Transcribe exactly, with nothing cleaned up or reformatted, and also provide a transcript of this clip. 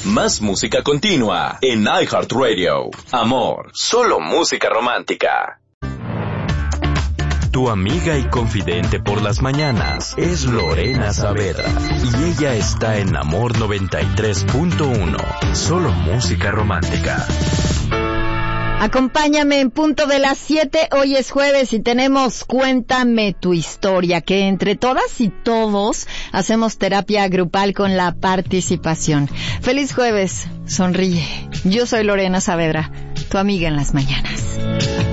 Más música continua en iHeartRadio. Amor, solo música romántica. Tu amiga y confidente por las mañanas es Lorena Saavedra y ella está en Amor noventa y tres punto uno, solo música romántica. Acompáñame en punto de las siete, hoy es jueves y tenemos Cuéntame tu historia, que entre todas y todos hacemos terapia grupal con la participación. Feliz jueves, sonríe. Yo soy Lorena Saavedra, tu amiga en las mañanas.